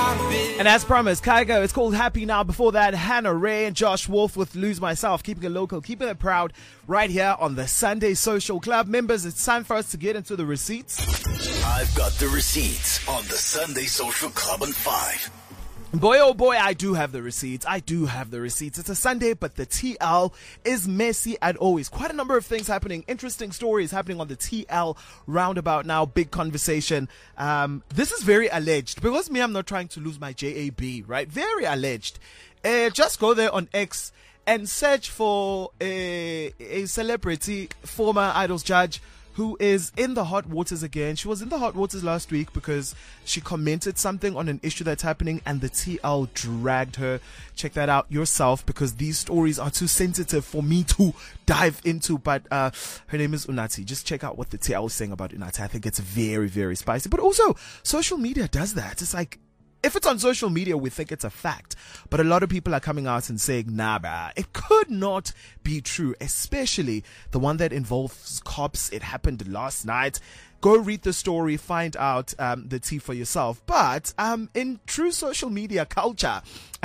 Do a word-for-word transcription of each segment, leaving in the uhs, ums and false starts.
And as promised, Kygo, it's called Happy Now. Before that, Hannah Ray and Josh Wolf with Lose Myself, keeping it local, keeping it proud, right here on the Sunday Social Club. Members, it's time for us to get into the receipts. I've got the receipts on the Sunday Social Club on five. Boy, oh boy, I do have the receipts. I do have the receipts. It's a Sunday, but the T L is messy as always. Quite a number of things happening. Interesting stories happening on the T L roundabout now. Big conversation. Um, this is very alleged. Because me, I'm not trying to lose my J A B, right? Very alleged. Uh, just go there on X and search for a, a celebrity, former Idols judge, who is in the hot waters again. She was in the hot waters last week because she commented something on an issue that's happening and the T L dragged her. Check that out yourself because these stories are too sensitive for me to dive into. But uh, her name is Unathi. Just check out what the T L is saying about Unathi. I think it's very, very spicy. But also, social media does that. It's like, if it's on social media, we think it's a fact. But a lot of people are coming out and saying, nah, bruh, it could not be true, especially the one that involves cops. It happened last night. Go read the story, find out um, the tea for yourself. But um, in true social media culture,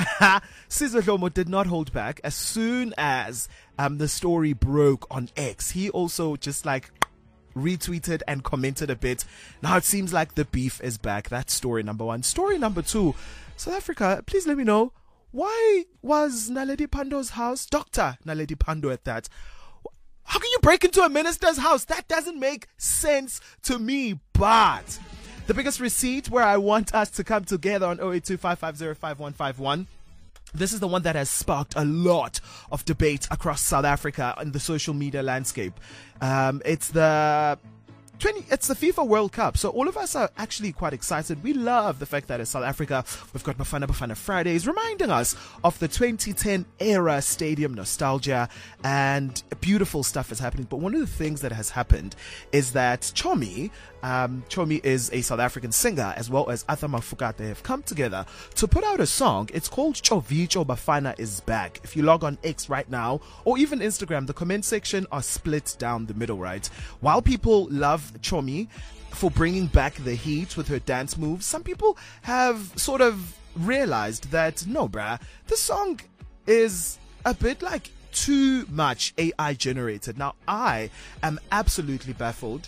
Sizwe Dhlomo did not hold back. As soon as um, the story broke on X, he also just like retweeted and commented a bit. Now it seems like the beef is back. That's story number one. Story number two, South Africa, please let me know, why was Naledi Pando's house, Doctor Naledi Pando at that? How can you break into a minister's house? That doesn't make sense to me. But the biggest receipt where I want us to come together on oh eight two five five zero five one five one. This is the one that has sparked a lot of debate across South Africa in the social media landscape. Um, it's the twenty, it's the FIFA World Cup. So all of us are actually quite excited. We love the fact that in South Africa, we've got Bafana Bafana Fridays, reminding us of the twenty ten era stadium nostalgia, and beautiful stuff is happening. But one of the things that has happened is that Chomi, Um, Chomi is a South African singer, as well as Arthur Mafokate. They have come together to put out a song. It's called Chovicho Bafana is Back. If you log on X right now, or even Instagram, the comment section are split down the middle, right? While people love Chomi for bringing back the heat with her dance moves, some people have sort of realized that, no, bruh, this song is a bit like too much A I generated. Now, I am absolutely baffled.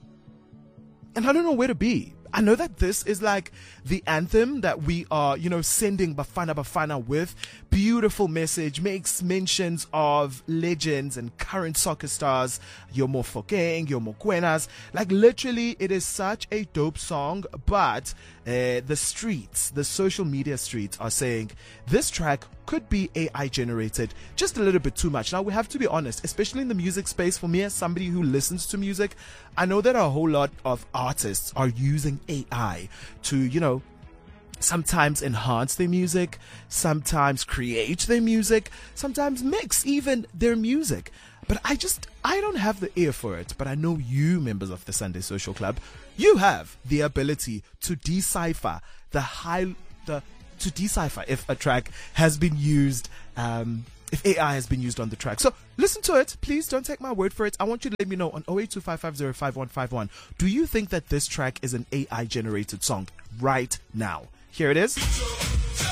And I don't know where to be. I know that this is like the anthem that we are, you know, sending Bafana Bafana with. Beautiful message, makes mentions of legends and current soccer stars. Yomo Fokeng, Yomo Kwenas. Like literally, it is such a dope song. But uh, the streets, the social media streets are saying this track could be A I generated just a little bit too much. Now we have to be honest, especially in the music space. For me as somebody who listens to music, I know that a whole lot of artists are using A I to, you know, sometimes enhance their music, sometimes create their music, sometimes mix even their music. But I just, I don't have the ear for it. But I know you, members of the Sunday Social Club, you have the ability to decipher the high, the, to decipher if a track has been used, um, if A I has been used on the track. So listen to it. Please don't take my word for it. I want you to let me know on oh eight two five five zero five one five one. Do you think that this track is an A I generated song right now? Here it is.